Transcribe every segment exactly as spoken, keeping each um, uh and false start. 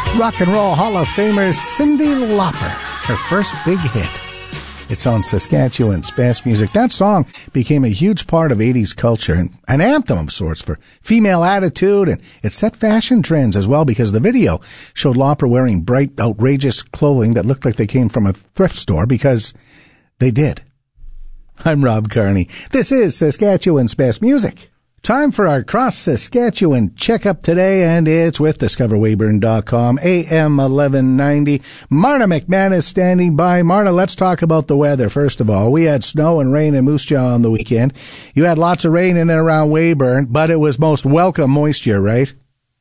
Rock and Roll Hall of Famer Cyndi Lauper, her first big hit. It's on Saskatchewan's Best Music. That song became a huge part of eighties culture and an anthem of sorts for female attitude, and it set fashion trends as well because the video showed Lauper wearing bright, outrageous clothing that looked like they came from a thrift store, because they did. I'm Rob Carney. This is Saskatchewan's Best Music. Time for our cross-Saskatchewan checkup today, and it's with discover weyburn dot com, A M eleven ninety. Marna McMahon is standing by. Marna, let's talk about the weather. First of all, we had snow and rain in Moose Jaw on the weekend. You had lots of rain in and around Weyburn, but it was most welcome moisture, right?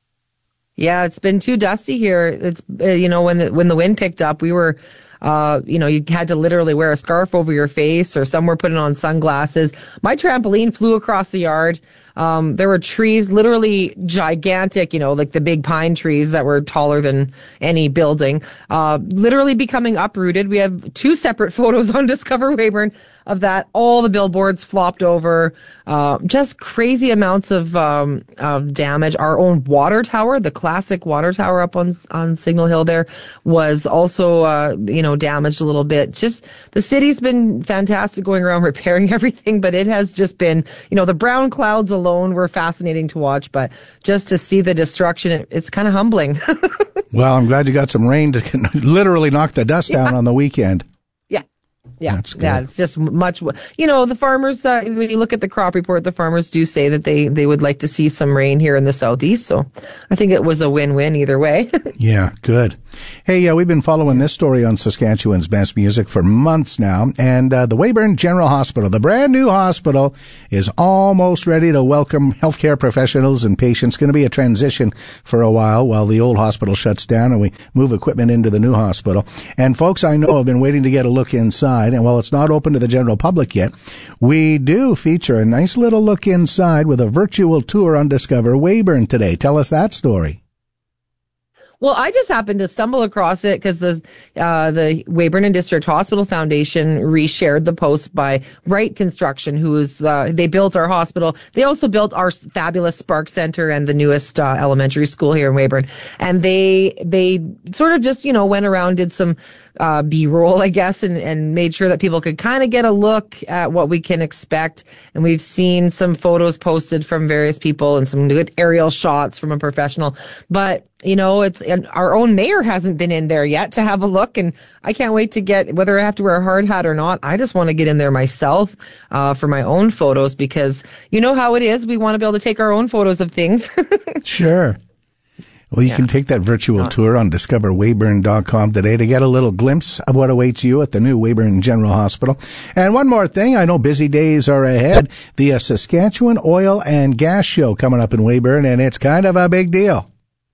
Yeah, it's been too dusty here. It's uh, you know, when the, when the wind picked up, we were... Uh, you know, you had to literally wear a scarf over your face, or some were putting on sunglasses. My trampoline flew across the yard. Um, there were trees, literally gigantic, you know, like the big pine trees that were taller than any building, uh, literally becoming uprooted. We have two separate photos on Discover Weyburn of that. All the billboards flopped over, uh, just crazy amounts of, um, of damage. Our own water tower, the classic water tower up on, on Signal Hill there, was also, uh, you know, damaged a little bit. Just, the city's been fantastic going around repairing everything, but it has just been, you know, the brown clouds alone were fascinating to watch, but just to see the destruction, it, it's kind of humbling. Well, I'm glad you got some rain to literally knock the dust down Yeah. on the weekend. Yeah, yeah, it's just much, you know, the farmers, uh, when you look at the crop report, the farmers do say that they, they would like to see some rain here in the southeast. So I think it was a win-win either way. Yeah, good. Hey, yeah, we've been following this story on Saskatchewan's Best Music for months now. And uh, the Weyburn General Hospital, the brand new hospital, is almost ready to welcome healthcare professionals and patients. Going to be a transition for a while while the old hospital shuts down and we move equipment into the new hospital. And folks I know have been waiting to get a look inside. And while it's not open to the general public yet, we do feature a nice little look inside with a virtual tour on Discover Weyburn today. Tell us that story. Well, I just happened to stumble across it because the uh, the Weyburn and District Hospital Foundation reshared the post by Wright Construction, who is uh, they built our hospital. They also built our fabulous Spark Center and the newest uh, elementary school here in Weyburn. And they they sort of just you know went around, did some uh, B-roll, I guess, and, and made sure that people could kind of get a look at what we can expect. And we've seen some photos posted from various people and some good aerial shots from a professional. But you know, it's and our own mayor hasn't been in there yet to have a look, and I can't wait to get, whether I have to wear a hard hat or not, I just want to get in there myself uh, for my own photos, because you know how it is. We want to be able to take our own photos of things. Sure. Well, you yeah. can take that virtual uh, tour on discover weyburn dot com today to get a little glimpse of what awaits you at the new Weyburn General Hospital. And one more thing, I know busy days are ahead. The uh, Saskatchewan Oil and Gas Show coming up in Weyburn, and it's kind of a big deal.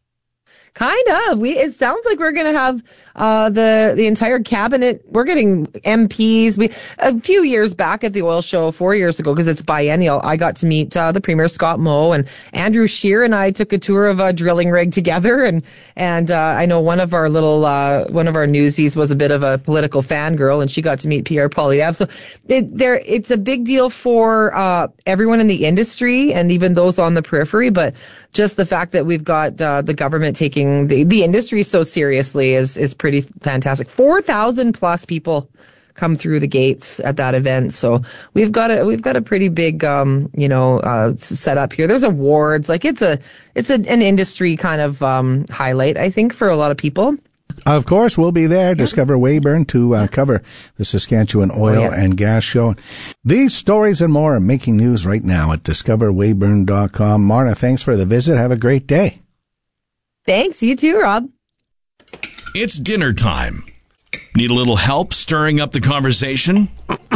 Kind of. We. It sounds like we're going to have uh, the the entire cabinet. We're getting M Ps. We a few years back at the oil show, four years ago, because it's biennial. I got to meet uh, the Premier Scott Moe, and Andrew Scheer and I took a tour of a drilling rig together. And and uh, I know one of our little uh, one of our newsies was a bit of a political fangirl, and she got to meet Pierre Poilievre. So it, there, it's a big deal for uh, everyone in the industry and even those on the periphery, but just the fact that we've got uh, the government taking the, the industry so seriously is, is pretty fantastic. four thousand plus people come through the gates at that event. So we've got a, we've got a pretty big, um, you know, uh, setup here. There's awards. Like it's a, it's a, an industry kind of, um, highlight, I think, for a lot of people. Of course, we'll be there, Discover Weyburn, to uh, cover the Saskatchewan Oil oh, yeah. and Gas Show. These stories and more are making news right now at discover weyburn dot com. Marna, thanks for the visit. Have a great day. Thanks. You too, Rob. It's dinner time. Need a little help stirring up the conversation?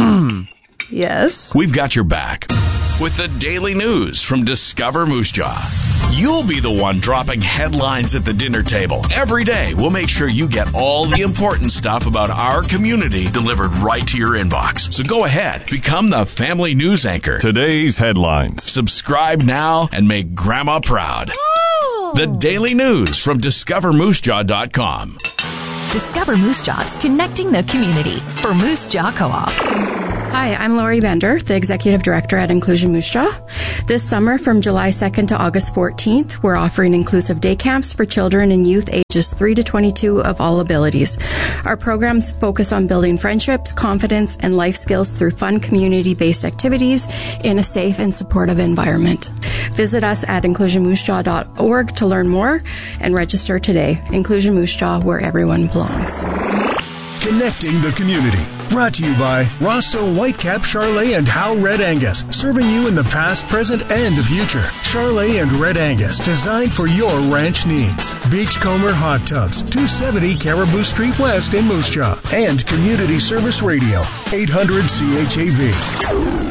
Yes. We've got your back with the daily news from Discover Moose Jaw. You'll be the one dropping headlines at the dinner table. Every day, we'll make sure you get all the important stuff about our community delivered right to your inbox. So go ahead, become the family news anchor. Today's headlines. Subscribe now and make Grandma proud. Ooh. The daily news from discover moose jaw dot com. Discover Moose Jaw is connecting the community for Moose Jaw Co-op. Hi, I'm Lori Bender, the Executive Director at Inclusion Moose Jaw. This summer, from July second to August fourteenth, we're offering inclusive day camps for children and youth ages three to twenty-two of all abilities. Our programs focus on building friendships, confidence, and life skills through fun community-based activities in a safe and supportive environment. Visit us at inclusion moose jaw dot org to learn more and register today. Inclusion Moose Jaw, where everyone belongs. Connecting the community. Brought to you by Rosso Whitecap, Charolais, and Howe Red Angus. Serving you in the past, present, and the future. Charolais and Red Angus, designed for your ranch needs. Beachcomber Hot Tubs, two seventy Caribou Street West in Moose Jaw. And Community Service Radio, eight hundred C H A V.